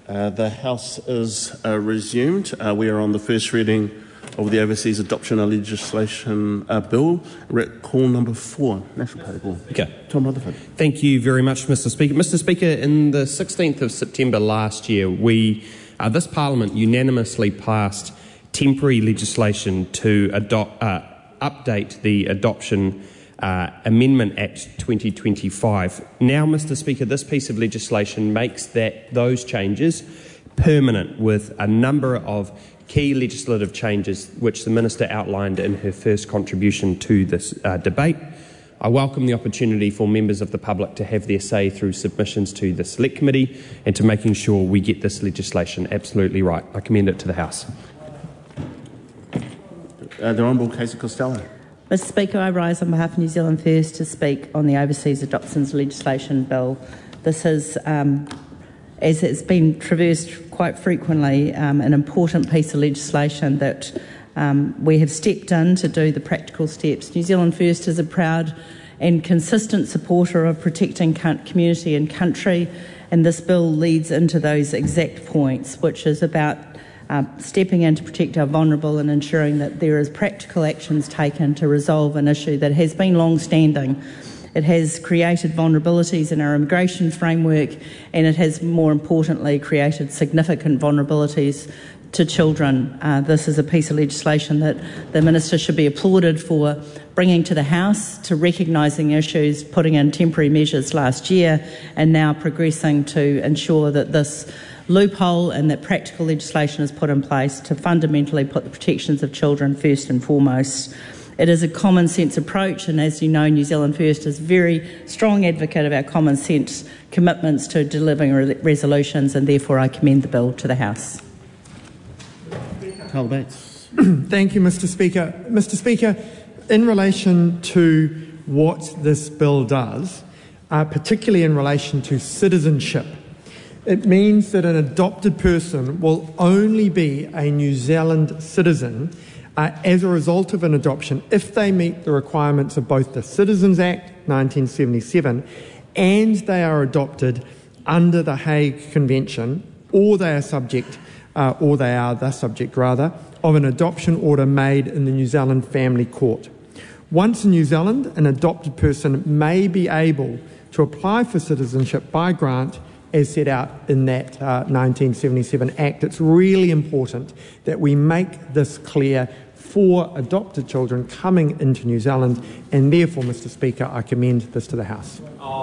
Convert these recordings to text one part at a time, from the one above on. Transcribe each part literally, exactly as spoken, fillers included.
Uh, the House is uh, resumed. Uh, we are on the first reading of the Overseas Adoption Legislation uh, Bill. We're at call number four, National Party Call. Okay. Tom Rutherford. Thank you very much, Mister Speaker. Mister Speaker, in the sixteenth of September last year, we, uh, this Parliament unanimously passed temporary legislation to adopt, uh, update the Adoption Uh, Amendment Act twenty twenty-five. Now, Mister Speaker, this piece of legislation makes that those changes permanent with a number of key legislative changes which the Minister outlined in her first contribution to this uh, debate. I welcome the opportunity for members of the public to have their say through submissions to the Select Committee and to making sure we get this legislation absolutely right. I commend it to the House. Uh, the Honourable Casey Costello. Mister Speaker, I rise on behalf of New Zealand First to speak on the Overseas Adoptions Legislation Bill. This is, um, as it's been traversed quite frequently, um, an important piece of legislation that um, we have stepped in to do the practical steps. New Zealand First is a proud and consistent supporter of protecting community and country, and this bill leads into those exact points, which is about Uh, stepping in to protect our vulnerable and ensuring that there is practical actions taken to resolve an issue that has been long-standing. It has created vulnerabilities in our immigration framework, and it has, more importantly, created significant vulnerabilities to children. Uh, this is a piece of legislation that the Minister should be applauded for bringing to the House, to recognising issues, putting in temporary measures last year, and now progressing to ensure that this loophole and that practical legislation is put in place to fundamentally put the protections of children first and foremost. It is a common sense approach, and as you know, New Zealand First is a very strong advocate of our common sense commitments to delivering re- resolutions, and therefore I commend the bill to the House. Carl Bates. Thank you, Mister Speaker. Mister Speaker, in relation to what this bill does, uh, particularly in relation to citizenship, it means that an adopted person will only be a New Zealand citizen uh, as a result of an adoption if they meet the requirements of both the Citizens Act nineteen seventy-seven and they are adopted under the Hague Convention, or they are subject, uh, or they are the subject rather, of an adoption order made in the New Zealand Family Court. Once in New Zealand, an adopted person may be able to apply for citizenship by grant as set out in that uh, nineteen seventy-seven Act. It's really important that we make this clear for adopted children coming into New Zealand, and therefore, Mister Speaker, I commend this to the House.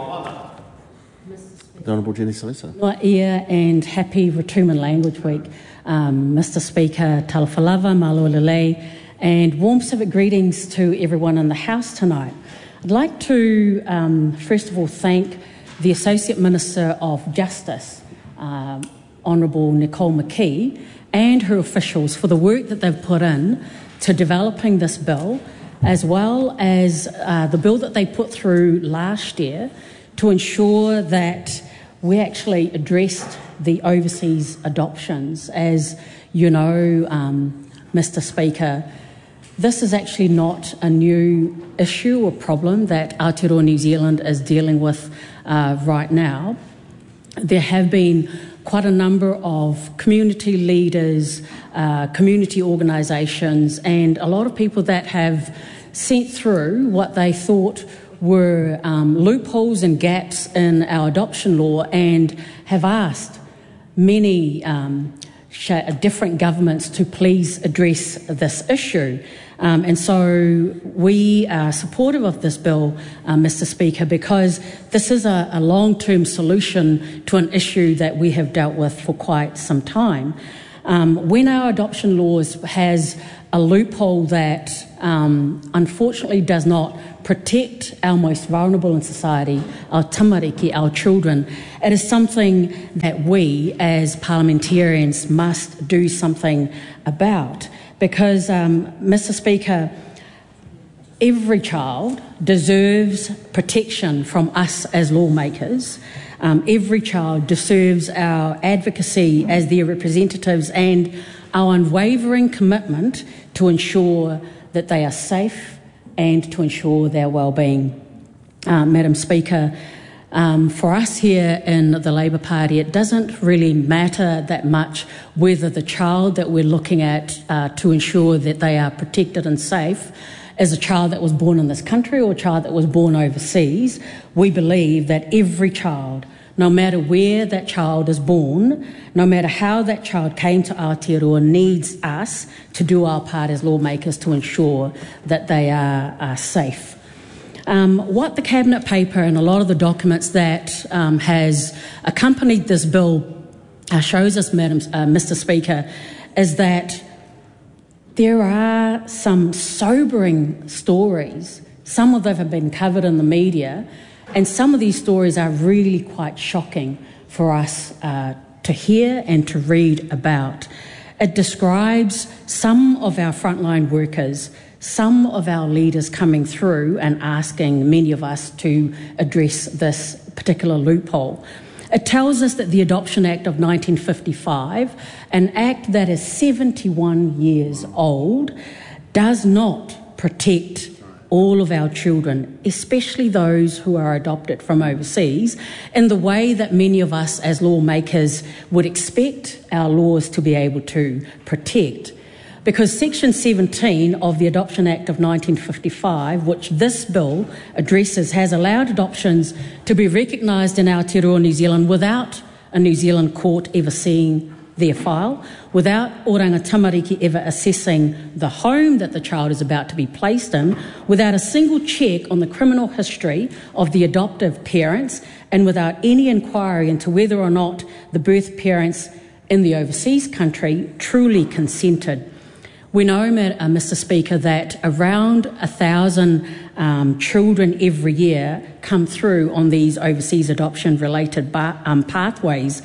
The Honourable Jenny Salesa. Noa ia and happy Ratuman Language Week, um, Mister Speaker, Talafalava, Malolele, and warm civic greetings to everyone in the House tonight. I'd like to, um, first of all, thank the Associate Minister of Justice, uh, Honourable Nicole McKee, and her officials for the work that they've put in to developing this bill, as well as uh, the bill that they put through last year to ensure that we actually addressed the overseas adoptions. As you know, um, Mister Speaker, this is actually not a new issue or problem that Aotearoa New Zealand is dealing with uh, right now. There have been quite a number of community leaders, uh, community organisations, and a lot of people that have sent through what they thought were um, loopholes and gaps in our adoption law, and have asked many um, different governments to please address this issue. Um, and so we are supportive of this bill, uh, Mister Speaker, because this is a, a long-term solution to an issue that we have dealt with for quite some time. Um, when our adoption laws has a loophole that um, unfortunately does not protect our most vulnerable in society, our tamariki, our children, it is something that we as parliamentarians must do something about. Because, um, Mister Speaker, every child deserves protection from us as lawmakers. Um, every child deserves our advocacy as their representatives and our unwavering commitment to ensure that they are safe and to ensure their well-being. Uh, Madam Speaker, Um, for us here in the Labour Party, it doesn't really matter that much whether the child that we're looking at uh, to ensure that they are protected and safe is a child that was born in this country or a child that was born overseas. We believe that every child, no matter where that child is born, no matter how that child came to Aotearoa, needs us to do our part as lawmakers to ensure that they are, are safe. Um, what the Cabinet paper and a lot of the documents that um, has accompanied this bill uh, shows us, Madam, uh, Mister Speaker, is that there are some sobering stories. Some of them have been covered in the media, and some of these stories are really quite shocking for us uh, to hear and to read about. It describes some of our frontline workers, some of our leaders coming through and asking many of us to address this particular loophole. It tells us that the Adoption Act of nineteen fifty-five, an act that is seventy-one years old, does not protect all of our children, especially those who are adopted from overseas, in the way that many of us as lawmakers would expect our laws to be able to protect. Because Section seventeen of the Adoption Act of nineteen fifty-five, which this bill addresses, has allowed adoptions to be recognised in Aotearoa, New Zealand, without a New Zealand court ever seeing their file, without Oranga Tamariki ever assessing the home that the child is about to be placed in, without a single check on the criminal history of the adoptive parents, and without any inquiry into whether or not the birth parents in the overseas country truly consented. We know, uh, Mister Speaker, that around a thousand um, children every year come through on these overseas adoption-related bar- um, pathways.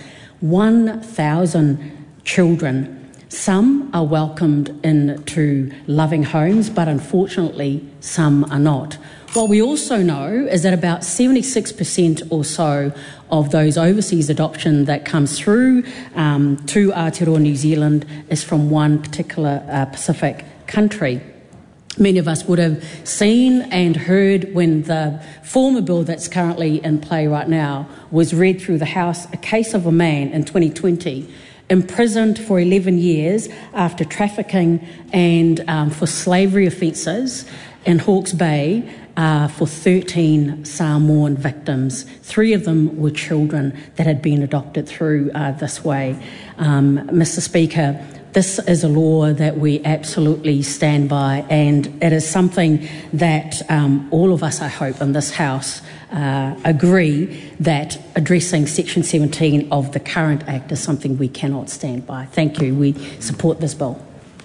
one thousand children. Some are welcomed into loving homes, but unfortunately some are not. What we also know is that about seventy-six percent or so of those overseas adoption that comes through um, to Aotearoa, New Zealand, is from one particular uh, Pacific country. Many of us would have seen and heard when the former bill that's currently in play right now was read through the House, a case of a man in twenty twenty imprisoned for eleven years after trafficking and um, for slavery offences in Hawke's Bay uh, for thirteen Samoan victims. Three of them were children that had been adopted through uh, this way. Um, Mister Speaker, this is a law that we absolutely stand by, and it is something that um, all of us, I hope, in this House uh, agree that addressing Section seventeen of the current Act is something we cannot stand by. Thank you. We support this bill.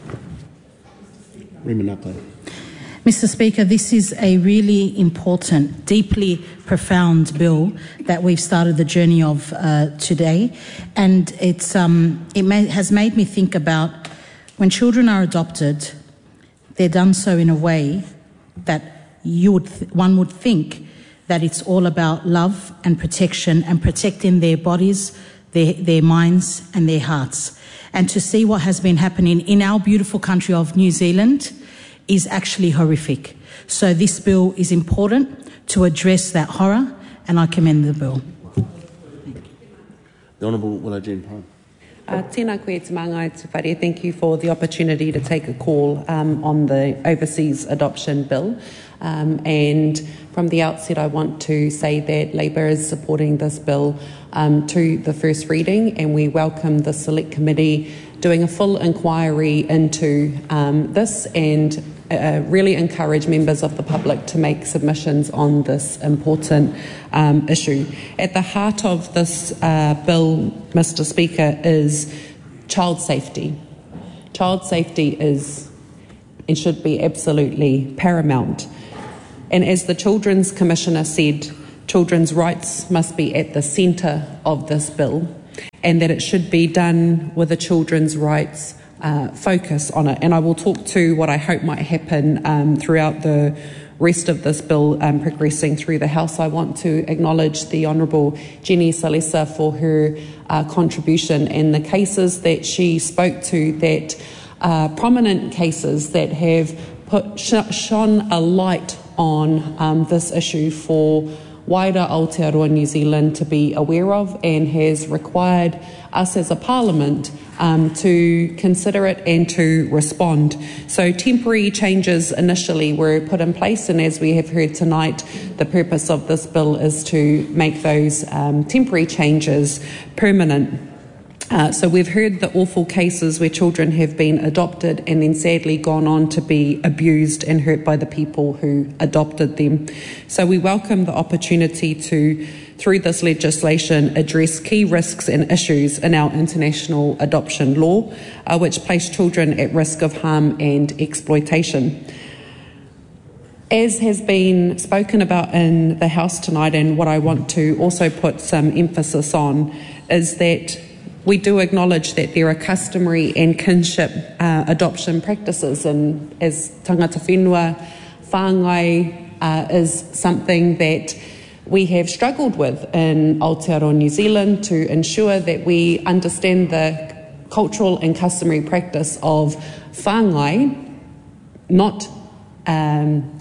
Mister Speaker, this is a really important, deeply profound bill that we've started the journey of uh, today, and it's um, it may, has made me think about when children are adopted, they're done so in a way that you would th- one would think that it's all about love and protection and protecting their bodies, their, their minds and their hearts. And to see what has been happening in our beautiful country of New Zealand is actually horrific. So this bill is important to address that horror, and I commend the bill. The Honourable Willow-Jean Prime. Uh, tēnā koe te māngai te whare. Thank you for the opportunity to take a call um, on the Overseas Adoption Bill. Um, and from the outset, I want to say that Labour is supporting this bill um, to the first reading, and we welcome the Select Committee doing a full inquiry into um, this, and uh, really encourage members of the public to make submissions on this important um, issue. At the heart of this uh, bill, Mister Speaker, is child safety. Child safety is and should be absolutely paramount. And as the Children's Commissioner said, children's rights must be at the centre of this bill, and that it should be done with a children's rights uh, focus on it. And I will talk to what I hope might happen um, throughout the rest of this bill um, progressing through the House. I want to acknowledge the Honourable Jenny Salesa for her uh, contribution and the cases that she spoke to, that uh, prominent cases that have put sh- shone a light on um, this issue for wider Aotearoa New Zealand to be aware of, and has required us as a parliament um, to consider it and to respond. So temporary changes initially were put in place, and as we have heard tonight, the purpose of this bill is to make those um, temporary changes permanent. Uh, so we've heard the awful cases where children have been adopted and then sadly gone on to be abused and hurt by the people who adopted them. So we welcome the opportunity to, through this legislation, address key risks and issues in our international adoption law, uh, which place children at risk of harm and exploitation. As has been spoken about in the House tonight, and what I want to also put some emphasis on, is that we do acknowledge that there are customary and kinship uh, adoption practices, and as tangata whenua, whāngai uh, is something that we have struggled with in Aotearoa New Zealand to ensure that we understand the cultural and customary practice of whāngai, not um,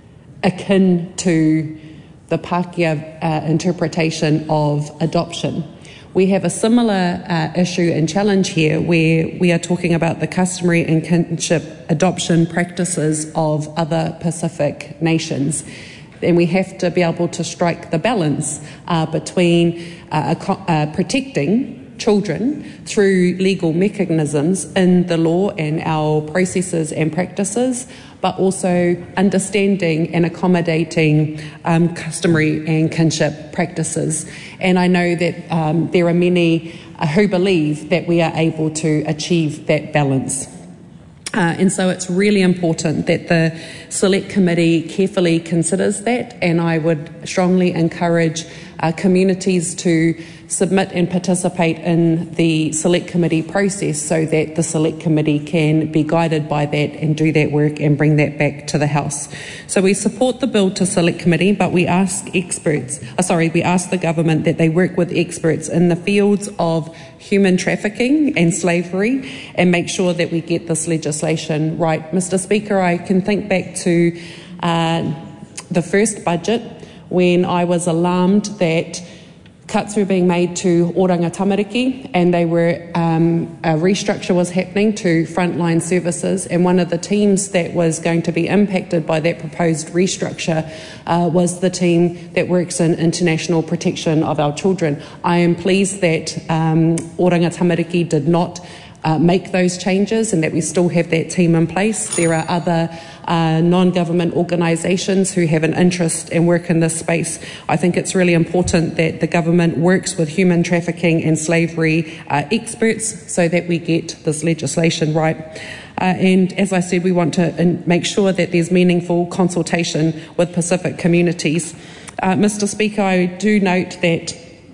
akin to the Pākehā uh, interpretation of adoption. We have a similar uh, issue and challenge here where we are talking about the customary and kinship adoption practices of other Pacific nations. And we have to be able to strike the balance uh, between uh, uh, protecting children through legal mechanisms in the law and our processes and practices, but also understanding and accommodating um, customary and kinship practices. And I know that um, there are many uh, who believe that we are able to achieve that balance. Uh, and so it's really important that the Select Committee carefully considers that, and I would strongly encourage uh, communities to submit and participate in the Select Committee process so that the Select Committee can be guided by that and do that work and bring that back to the House. So we support the bill to Select Committee, but we ask experts, uh, sorry, we ask the government that they work with experts in the fields of human trafficking and slavery and make sure that we get this legislation right. Mister Speaker, I can think back to uh, the first budget when I was alarmed that cuts were being made to Oranga Tamariki, and they were um, a restructure was happening to frontline services, and one of the teams that was going to be impacted by that proposed restructure uh, was the team that works in international protection of our children. I am pleased that um, Oranga Tamariki did not Uh, make those changes and that we still have that team in place. There are other uh, non-government organisations who have an interest and work in this space. I think it's really important that the government works with human trafficking and slavery uh, experts so that we get this legislation right. Uh, and as I said, we want to in- make sure that there's meaningful consultation with Pacific communities. Uh, Mister Speaker, I do note that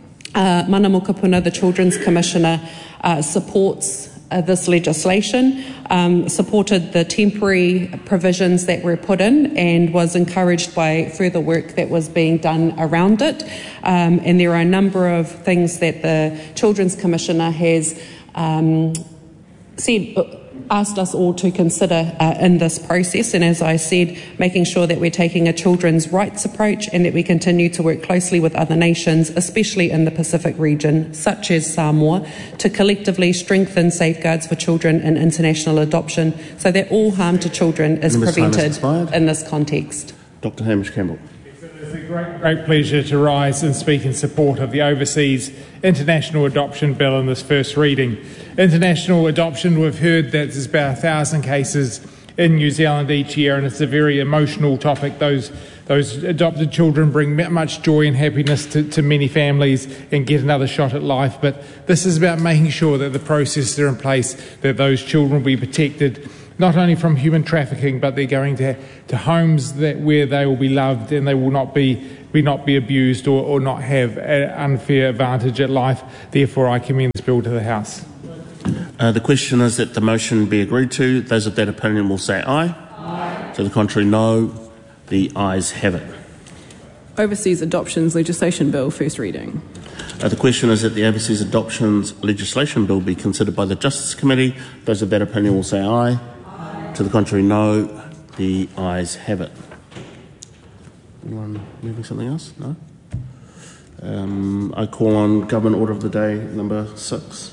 uh, Mana Mokapuna, the Children's Commissioner, uh, supports Uh, this legislation, um, supported the temporary provisions that were put in and was encouraged by further work that was being done around it. Um, and there are a number of things that the Children's Commissioner has um, said, asked us all to consider uh, in this process, and as I said, making sure that we're taking a children's rights approach and that we continue to work closely with other nations, especially in the Pacific region, such as Samoa, to collectively strengthen safeguards for children in international adoption so that all harm to children is prevented in this context. Doctor Hamish Campbell. It's a great, great pleasure to rise and speak in support of the Overseas International Adoption Bill in this first reading. International adoption, we've heard that there's about a thousand cases in New Zealand each year, and it's a very emotional topic. Those those adopted children bring much joy and happiness to, to many families and get another shot at life. But this is about making sure that the processes are in place, that those children will be protected not only from human trafficking, but they're going to to homes that where they will be loved and they will not be be not be abused or, or not have an unfair advantage at life. Therefore, I commend this bill to the House. Uh, the question is that the motion be agreed to. Those of that opinion will say aye. Aye. To the contrary, no. The ayes have it. Overseas Adoptions Legislation Bill, first reading. Uh, the question is that the Overseas Adoptions Legislation Bill be considered by the Justice Committee. Those of that opinion will say aye. Aye. To the contrary, no. The ayes have it. Anyone moving something else? No? Um, I call on Government Order of the Day number six.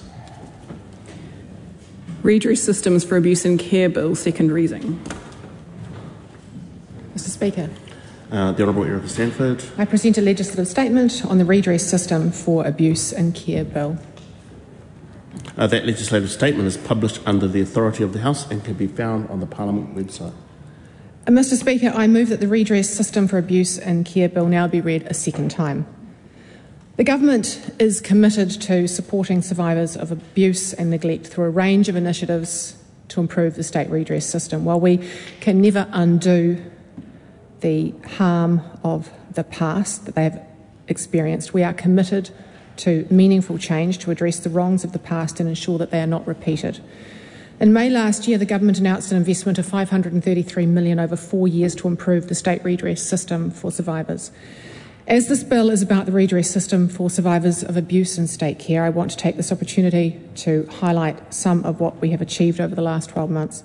Redress Systems for Abuse and Care Bill, second reading. Mister Speaker. Uh, the Honourable Erica Stanford. I present a legislative statement on the Redress System for Abuse and Care Bill. Uh, that legislative statement is published under the authority of the House and can be found on the Parliament website. Uh, Mister Speaker, I move that the Redress System for Abuse and Care Bill now be read a second time. The Government is committed to supporting survivors of abuse and neglect through a range of initiatives to improve the state redress system. While we can never undo the harm of the past that they have experienced, we are committed to meaningful change to address the wrongs of the past and ensure that they are not repeated. In May last year, the Government announced an investment of five hundred thirty-three million dollars over four years to improve the state redress system for survivors. As this bill is about the redress system for survivors of abuse in state care, I want to take this opportunity to highlight some of what we have achieved over the last twelve months.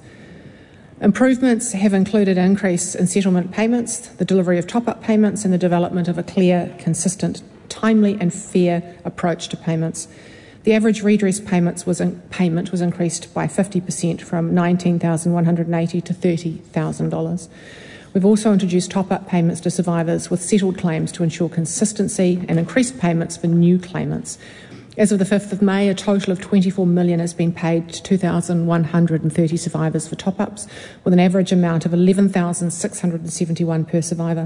Improvements have included an increase in settlement payments, the delivery of top-up payments, and the development of a clear, consistent, timely and fair approach to payments. The average redress payments was in, payment was increased by fifty percent from nineteen thousand one hundred eighty dollars to thirty thousand dollars. We've also introduced top-up payments to survivors with settled claims to ensure consistency and increased payments for new claimants. As of the fifth of May, a total of twenty-four million dollars has been paid to two thousand one hundred thirty survivors for top-ups, with an average amount of eleven thousand six hundred seventy-one per survivor.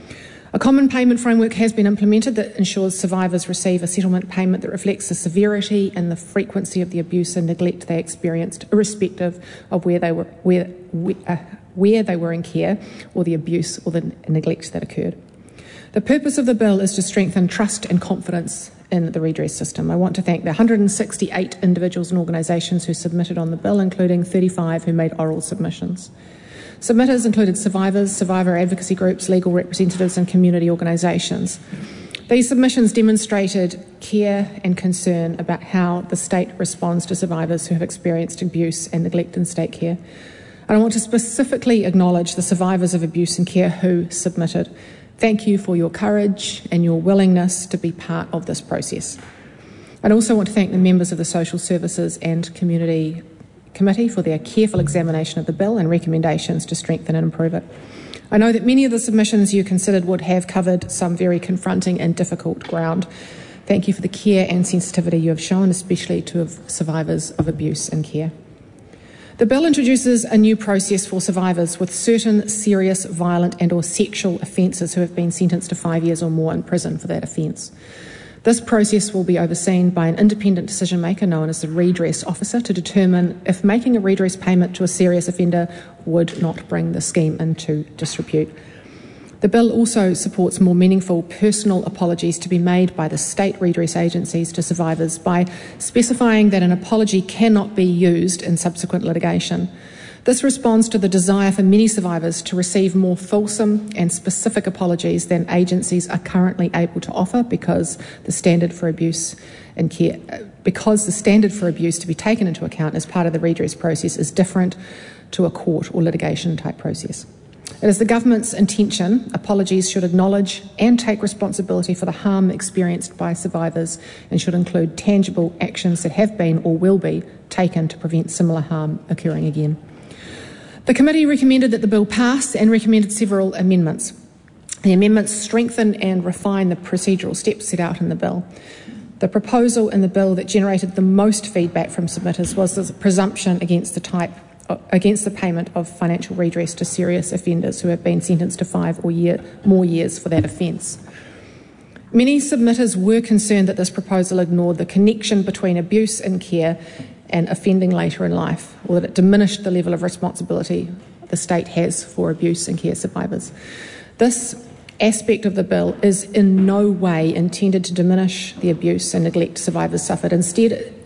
A common payment framework has been implemented that ensures survivors receive a settlement payment that reflects the severity and the frequency of the abuse and neglect they experienced, irrespective of where they were, where, where, uh, where they were in care or the abuse or the neglect that occurred. The purpose of the bill is to strengthen trust and confidence in the redress system. I want to thank the one hundred sixty-eight individuals and organisations who submitted on the bill, including thirty-five who made oral submissions. Submitters included survivors, survivor advocacy groups, legal representatives and community organisations. These submissions demonstrated care and concern about how the state responds to survivors who have experienced abuse and neglect in state care. And I want to specifically acknowledge the survivors of abuse and care who submitted. Thank you for your courage and your willingness to be part of this process. I'd also want to thank the members of the Social Services and Community Committee for their careful examination of the bill and recommendations to strengthen and improve it. I know that many of the submissions you considered would have covered some very confronting and difficult ground. Thank you for the care and sensitivity you have shown, especially to survivors of abuse and care. The bill introduces a new process for survivors with certain serious, violent and or sexual offences who have been sentenced to five years or more in prison for that offence. This process will be overseen by an independent decision maker known as the redress officer to determine if making a redress payment to a serious offender would not bring the scheme into disrepute. The bill also supports more meaningful personal apologies to be made by the state redress agencies to survivors by specifying that an apology cannot be used in subsequent litigation. This responds to the desire for many survivors to receive more fulsome and specific apologies than agencies are currently able to offer because the standard for abuse and care, because the standard for abuse to be taken into account as part of the redress process is different to a court or litigation type process. It is the government's intention apologies should acknowledge and take responsibility for the harm experienced by survivors and should include tangible actions that have been or will be taken to prevent similar harm occurring again. The committee recommended that the bill pass and recommended several amendments. The amendments strengthen and refine the procedural steps set out in the bill. The proposal in the bill that generated the most feedback from submitters was the presumption against the type against the payment of financial redress to serious offenders who have been sentenced to five or year, more years for that offence. Many submitters were concerned that this proposal ignored the connection between abuse and care and offending later in life, or that it diminished the level of responsibility the state has for abuse and care survivors. This aspect of the bill is in no way intended to diminish the abuse and neglect survivors suffered. Instead,